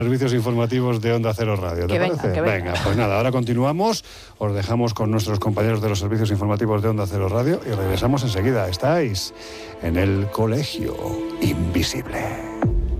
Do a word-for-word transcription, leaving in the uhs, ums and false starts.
Servicios informativos de Onda Cero Radio, ¿te que parece? Venga, que venga. venga, pues nada, ahora continuamos, os dejamos con nuestros compañeros de los servicios informativos de Onda Cero Radio y regresamos enseguida. Estáis en el Colegio Invisible.